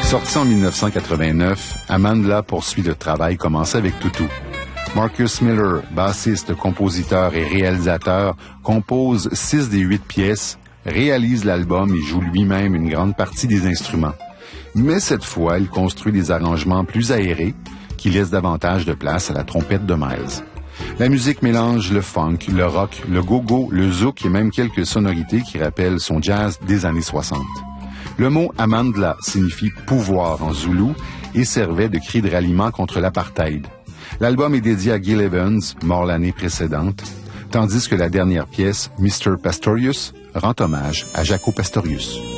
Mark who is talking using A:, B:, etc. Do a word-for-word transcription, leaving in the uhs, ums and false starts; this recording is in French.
A: Sorti en mille neuf cent quatre-vingt-neuf, Amandla poursuit le travail commencé avec Toutou. Marcus Miller, bassiste, compositeur et réalisateur, compose six des huit pièces, réalise l'album et joue lui-même une grande partie des instruments. Mais cette fois, il construit des arrangements plus aérés qui laissent davantage de place à la trompette de Miles. La musique mélange le funk, le rock, le go-go, le zouk et même quelques sonorités qui rappellent son jazz des années soixante. Le mot Amandla signifie pouvoir en zoulou et servait de cri de ralliement contre l'apartheid. L'album est dédié à Gil Evans, mort l'année précédente, tandis que la dernière pièce, mister Pastorius, rend hommage à Jaco Pastorius.